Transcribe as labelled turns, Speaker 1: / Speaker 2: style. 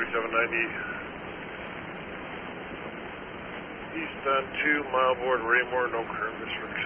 Speaker 1: 3790. Eastbound 2, Mileboard, Raymore, no current restrictions.